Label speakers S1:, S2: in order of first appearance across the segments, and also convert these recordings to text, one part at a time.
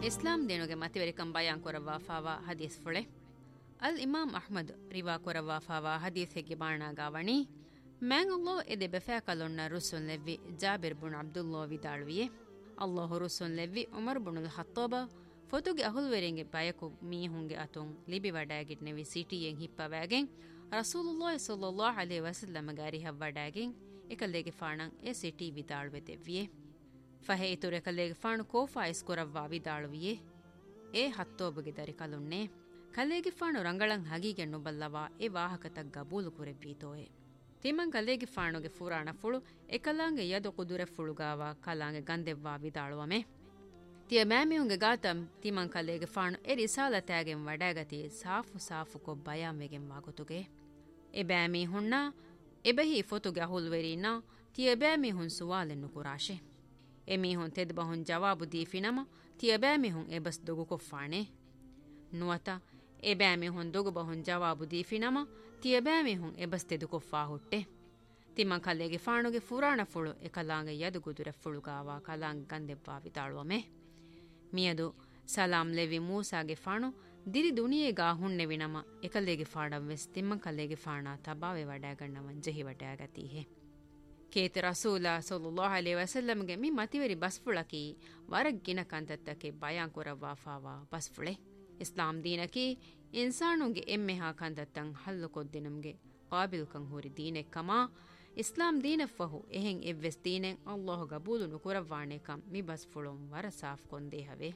S1: ಇಸ್ಲಾಂ ದೇನುಗೆ ಮತಿವರಿಕಂ ಬಯಾನ್ Korava fava ಹದೀಸ್ ಫುಳೆ ಅಲ್ ಇಮಾಮ್ Ahmed Riva Korava fava ಹದೀಸ್ ಹೆಗೆ ಬಾಣಾಗಾವಣಿ ಮ್ಯಾಂಗಲ್ಲೋ ಎದೆ ಬೆಫಾಕಲೊನ್ನ ರುಸುನ್ ಲೆವ್ವಿ ಜಾಬಿರ್ ಬುನ್ ಅಬ್ದುಲ್ಲೋ ವಿದಾಳುವಿಯೆ ಅಲ್ಲಾಹು ರುಸುನ್ ಲೆವ್ವಿ Umar ಬುನುಲ್ ಹತ್ತೋಬ ಫೊತುಗೆ ಅಹುಲ್ವೆರೆಂಗೆ ಬಯಕು ಮೀಹುಂಗೆ ಅತುಂ Libby ವಡಾಗಿಟ್ನೆವಿ ಸಿಟಿಯೆಂ ಹಿಪ್ಪವಾಗೆಂ ರಸೂಲುಲ್ಲಾಹಿ ಸಲ್ಲಲ್ಲಾಹು ಅಲೈಹಿ ವಸಲ್ಲಮ ಗಾರಿ ಹವ್ವಡಾಗೆಂ ಎಕಲ್ಲೆಗೆ ಫಾಣಂ A city ವಿದಾಳುವೆತೆವ್ವಿಯೆ ಫಹೆ ಇತುರೆ ಕಲ್ಲೆಗೆ ಫಾಣು ಕೋಫಾ ಇಸ್ಕೊರವ್ವಾ ವಿದಾಳುವಿಯೆ A ಹತ್ತೋಬಗೆ Dari ಕಲುನ್ನೆ ಕಲ್ಲೆಗೆ ಫಾಣು ರಂಗಳಂ ಹಗೀಗೆ ನುಬಲ್ಲವಾ A ವಾಹಕತಗ್ ಗಬೂಲು ಕುರೆವ್ವೀತೋಯೆ ತಿಮಂ ಕಲ್ಲೆಗೆ ಫಾಣುಗೆ ಫುರಾಣ ಫುಳು ಎಕಲಾಂಗೆ Yadu ಕುದುರೆ ಫುಳುಗಾವ ಕಲಾಂಗೆ ಗಂದೆವ್ವಾ ವಿದಾಳುವಮೆ ತಿಯ ಮ್ಯಾಮಿಯುಂಗೆ ಗಾತಂ ತಿಮಂ ಕಲ್ಲೆಗೆ ಫಾಣು ಎ ರಿಸಾಲತಾಗೆಂ ವಡಾಗತಿ ಸಾಫು ಕೊ ಬಯಾಂವೆಗೆಂ ವಾಗುತುಗೆ A ಬ್ಯಾಮಿ ಹುಣ್ಣ ಎಬಹಿ ಫೊತುಗೆ ಅಹುಲ್ವೆರೀನಾ ತಿಯ ಬ್ಯಾಮಿ ಹುನ್ ಸುವಾಲೆನ್ನು ಕುರಾಶೆ ಎಮೀಹುನ್ ತೆದ್ಬಹುನ್ ಜವಾಬು ದೀಫಿನಮ ತಿಯ ಬ್ಯಾಮಿಹುನ್ ಎಬಸ್ ದೊಗು ಕೊಫ್ಫಾಣೆ ನುವತ A ಬ್ಯಾಮಿಹುನ್ ದೊಗುಬಹುನ್ ಜವಾಬು ದೀಫಿನಮ ತಿಯ ಬ್ಯಾಮಿಹುನ್ ಎಬಸ್ ತೆದು ಕೊಫ್ಫಾ ಹುಟ್ಟೆ Timma ಕಲ್ಲೆಗೆ ಫಾಣುಗೆ ಫುರಾಣ ಫುಳು A ಕಲಾಂಗೆ Yadu ಗುದುರೆ ಫುಳುಗಾವ ಕಲಾಂಗೆ ಗಂದೆವ್ವಾ ವಿತಾಳುವಮೆ ಮಿಯದು Salam levy ಮೂಸಾಗೆ ಫಾಣು ದಿರಿ ದುನಿಯೆಗಾ ಹುಣ್ಣೆವಿನಮ ಎಕಲ್ಲೆಗೆ ಫಾಣಂ ವೆಸ್ Timma ಕಲ್ಲೆಗೆ ಫಾಣ ತಬಾವೆ ವಡಾಗಣ್ಣವನ್ ಜಹಿ ವಡಾಗತೀಹೆ Keta ರಸೂಲ ಸಲ್ಲಲ್ಲಾಹು ಅಲೈಹಿ ವಸಲ್ಲಂಗೆ me ಮತಿವರಿ ಬಸ್ಫುಳಕಿ ವರಗ್ಗಿನ ಕಂತತ್ತಕ್ಕೆ ಬಯಾನ್ ಕೊರವ್ವಾ fava ಬಸ್ಫುಳೆ ಇಸ್ಲಾಂ ದೀನಕಿ ಇನ್ಸಾನುಗೆ ಎಮ್ಮೆ ಹಾ ಕಂತತ್ತಂ ಹಲ್ಲು ಕೊದ್ದಿನಂಗೆ ಕಾಬಿಲ್ ಕಂ ಹೂರಿ ದೀನೆ ಕಮಾ ಇಸ್ಲಾಂ ದೀನ ಫಹು ಎಹೆಂ ಎವ್ವೆಸ್ ದೀನೆಂ ಅಲ್ಲಾಹು ಗಬೂಲುನು ಕೊರವ್ವಾಣೆ ಕಂ ಮಿ ಬಸ್ಫುಳುಂ ವರ ಸಾಫ್ ಕೊಂದೇ ಹವೆ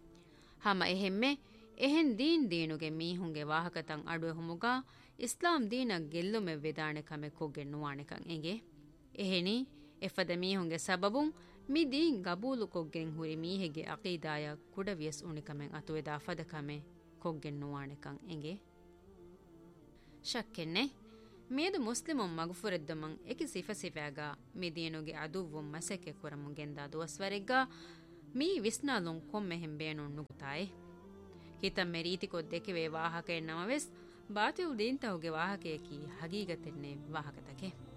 S1: ಹಮ ಎಹೆಮ್ಮೆ ಎಹೆನ್ ದೀನುಗೆ ಮೀಹುಂಗೆ ವಾಹಕತಂ ಅಡುವೆ ಹುಮುಗಾ ಇಸ್ಲಾಂ ದೀನ ಗೆಲ್ಲುಮೆ ವೆದಾಣೆ ಕಮೆ ಕೊಗ್ಗೆ ನುವಾಣೆ ಕಂ ಎಂಗೆ ಎಹೆನಿ ಎಫದ ಮೀಹುಂಗೆ ಸಬಬುಂ ಮಿ ದೀನ್ ಗಬೂಲು ಕೊಗ್ಗೆಂ ಹುರಿ ಮೀಹೆಗೆ ಅಕೀದಾಯ ಕುಡವಿಯಸ್ ಉಣಿಕಮೆಂ ಅತುವೆದಾ ಫದಕಮೆ ಕೊಗ್ಗೆಂ ನುವಾಣೆಕಂ ಎಂಗೆ ಶಕ್ಕೆನ್ನೆ ಮೇದು ಮುಸ್ಲಿಮುಂ ಮಗಫುರೆದ್ದಮಂ ಎಕಿ ಸಿಫಸಿಫಾಗ ಮಿ ದೀನುಗೆ ಅದುವ್ವುಂ ಮಸೆಕೆ ಕುರಮುಂ ಗೆಂದಾ ದುವಸ್ವರೆಗ್ಗ ಮೀ ವಿಸ್ನಾಲುಂ ಕೊಮ್ಮೆ ಹೆಂಬೇಣುಂ ನುಗುತಾಯೆ ಹಿತಮ್ಮೆ ರೀತಿ ಕೊದ್ದೆಕೆ ವೇ ವಾಹಕ ಎನ್ನಮವೆಸ್ ಬಾತಿಲ್ ದೀನ್ ತಹುಗೆ ವಾಹಕೆಯಕಿ ಹಗೀಗತೆನ್ನೆ ವಾಹಕತಕೆ